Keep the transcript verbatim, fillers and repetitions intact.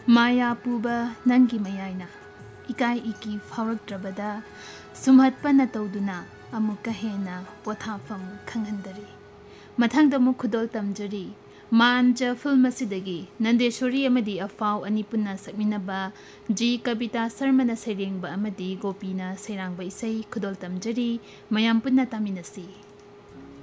Maya puba nangi mayayna ikai iki faurꯛꯇ꯭ꯔꯕꯗ sumhatpana tawduna amuka hena pothafam khanghandari mathangda mu khudol tamjari manja film asidagi Nandeshwari amadi afaw ani punna sakminaba G Kavita Sharma na serengba amadi Gopina serangba isai khudol tamjari mayam punna taminasi